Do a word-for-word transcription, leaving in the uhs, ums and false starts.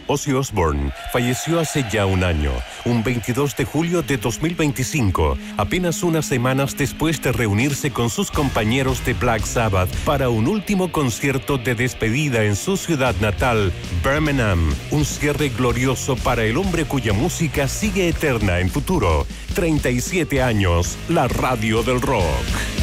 Ozzy Osbourne falleció hace ya un año, un veintidós de julio de dos mil veinticinco, apenas unas semanas después de reunirse con sus compañeros de Black Sabbath para un último concierto de despedida en su ciudad natal, Birmingham. Un cierre glorioso para el hombre cuya música sigue eterna en futuro. treinta y siete años, la radio del rock.